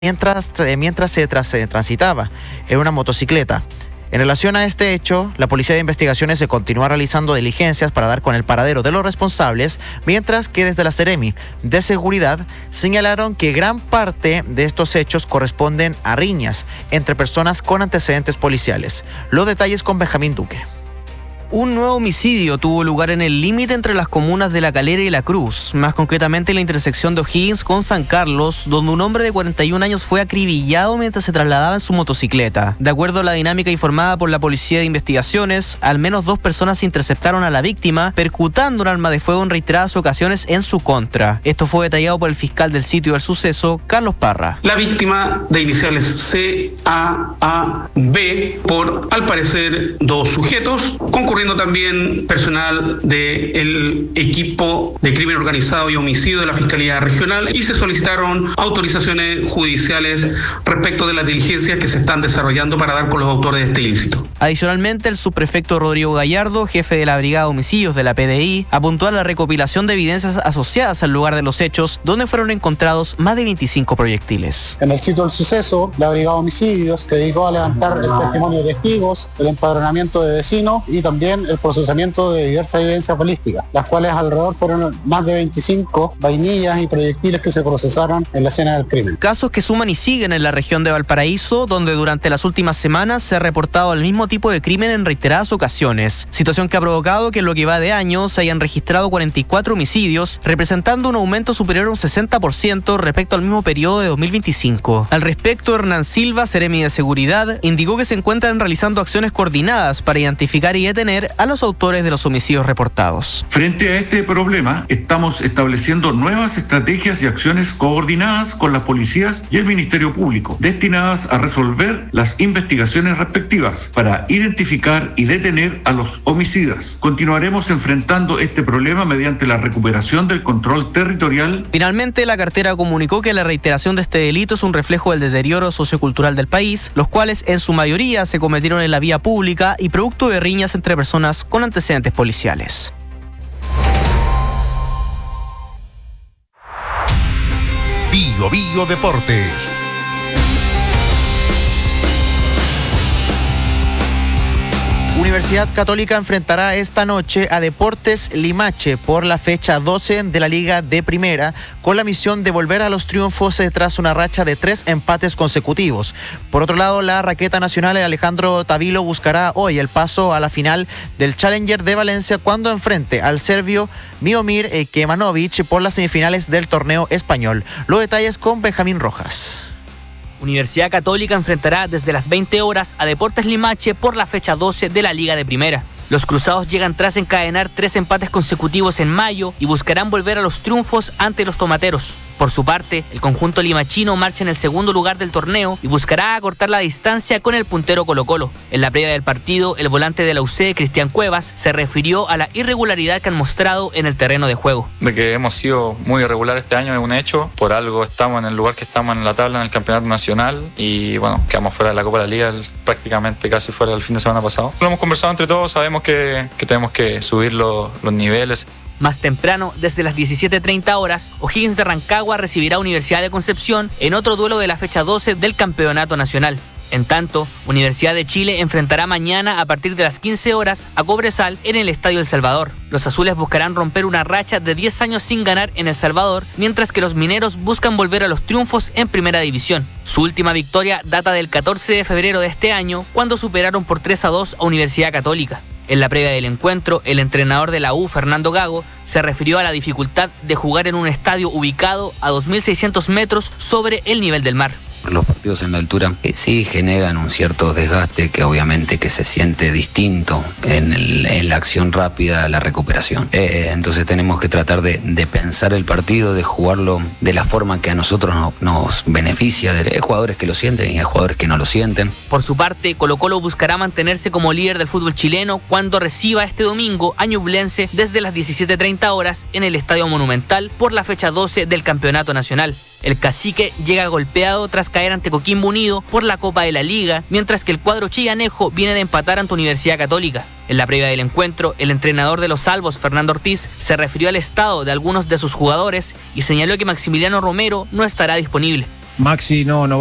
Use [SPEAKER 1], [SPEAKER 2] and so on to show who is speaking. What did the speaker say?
[SPEAKER 1] mientras se transitaba en una motocicleta. En relación a este hecho, la Policía de Investigaciones se continúa realizando diligencias para dar con el paradero de los responsables, mientras que desde la Seremi de Seguridad señalaron que gran parte de estos hechos corresponden a riñas entre personas con antecedentes policiales. Los detalles con Benjamín Duque.
[SPEAKER 2] Un nuevo homicidio tuvo lugar en el límite entre las comunas de La Calera y La Cruz, más concretamente en la intersección de O'Higgins con San Carlos, donde un hombre de 41 años fue acribillado mientras se trasladaba en su motocicleta. De acuerdo a la dinámica informada por la Policía de Investigaciones, al menos 2 personas interceptaron a la víctima, percutando un arma de fuego en reiteradas ocasiones en su contra. Esto fue detallado por el fiscal del sitio del suceso, Carlos Parra.
[SPEAKER 3] La víctima, de iniciales CAAB, por, al parecer, 2 sujetos, concurriendo también personal del equipo de crimen organizado y homicidio de la Fiscalía Regional, y se solicitaron autorizaciones judiciales respecto de las diligencias que se están desarrollando para dar con los autores de este ilícito.
[SPEAKER 2] Adicionalmente, el subprefecto Rodrigo Gallardo, jefe de la Brigada de Homicidios de la PDI, apuntó a la recopilación de evidencias asociadas al lugar de los hechos, donde fueron encontrados más de 25 proyectiles.
[SPEAKER 4] En el sitio del suceso, la Brigada de Homicidios se dedicó a levantar el testimonio de testigos, el empadronamiento de vecinos y también el procesamiento de diversas evidencias balísticas, las cuales alrededor fueron más de 25 vainillas y proyectiles que se procesaron en la escena del crimen.
[SPEAKER 2] Casos que suman y siguen en la región de Valparaíso, donde durante las últimas semanas se ha reportado el mismo tipo de crimen en reiteradas ocasiones, situación que ha provocado que en lo que va de año se hayan registrado 44 homicidios, representando un aumento superior a un 60% respecto al mismo periodo de 2025. Al respecto, Hernán Silva, Seremi de Seguridad, indicó que se encuentran realizando acciones coordinadas para identificar y detener a los autores de los homicidios reportados.
[SPEAKER 5] Frente a este problema, estamos estableciendo nuevas estrategias y acciones coordinadas con las policías y el Ministerio Público, destinadas a resolver las investigaciones respectivas para identificar y detener a los homicidas. Continuaremos enfrentando este problema mediante la recuperación del control territorial.
[SPEAKER 2] Finalmente, la cartera comunicó que la reiteración de este delito es un reflejo del deterioro sociocultural del país, los cuales en su mayoría se cometieron en la vía pública y producto de riñas entre personas con antecedentes policiales.
[SPEAKER 6] Bio Deportes.
[SPEAKER 1] Universidad Católica enfrentará esta noche a Deportes Limache por la fecha 12 de la Liga de Primera, con la misión de volver a los triunfos tras una racha de 3 empates consecutivos. Por otro lado, la raqueta nacional Alejandro Tavilo buscará hoy el paso a la final del Challenger de Valencia cuando enfrente al serbio Miomir Kemanovic por las semifinales del torneo español. Los detalles con Benjamín Rojas.
[SPEAKER 7] Universidad Católica enfrentará desde las 20 horas a Deportes Limache por la fecha 12 de la Liga de Primera. Los cruzados llegan tras encadenar 3 empates consecutivos en mayo y buscarán volver a los triunfos ante los tomateros. Por su parte, el conjunto limachino marcha en el segundo lugar del torneo y buscará acortar la distancia con el puntero Colo-Colo. En la previa del partido, el volante de la UC, Cristian Cuevas, se refirió a la irregularidad que han mostrado en el terreno de juego.
[SPEAKER 8] De que hemos sido muy irregular este año es un hecho. Por algo estamos en el lugar que estamos en la tabla en el campeonato nacional y bueno, quedamos fuera de la Copa de la Liga prácticamente casi fuera del fin de semana pasado. Lo hemos conversado entre todos, sabemos que tenemos que subir los niveles.
[SPEAKER 7] Más temprano, desde las 17:30 horas, O'Higgins de Rancagua recibirá a Universidad de Concepción en otro duelo de la fecha 12 del Campeonato Nacional. En tanto, Universidad de Chile enfrentará mañana a partir de las 15 horas a Cobresal en el Estadio El Salvador. Los azules buscarán romper una racha de 10 años sin ganar en El Salvador, mientras que los mineros buscan volver a los triunfos en Primera División. Su última victoria data del 14 de febrero de este año, cuando superaron por 3-2 a Universidad Católica. En la previa del encuentro, el entrenador de la U, Fernando Gago, se refirió a la dificultad de jugar en un estadio ubicado a 2.600 metros sobre el nivel del mar.
[SPEAKER 9] Los partidos en la altura sí generan un cierto desgaste que obviamente que se siente distinto en la acción rápida, la recuperación. Entonces tenemos que tratar de pensar el partido, de jugarlo de la forma que a nosotros nos beneficia. Hay jugadores que lo sienten y hay jugadores que no lo sienten.
[SPEAKER 7] Por su parte, Colo-Colo buscará mantenerse como líder del fútbol chileno cuando reciba este domingo a Ñublense desde las 17:30 horas en el Estadio Monumental por la fecha 12 del Campeonato Nacional. El Cacique llega golpeado tras caer ante Coquimbo Unido por la Copa de la Liga, mientras que el cuadro chillanejo viene de empatar ante Universidad Católica. En la previa del encuentro, el entrenador de los Salvos, Fernando Ortiz, se refirió al estado de algunos de sus jugadores y señaló que Maximiliano Romero no estará disponible.
[SPEAKER 10] Maxi no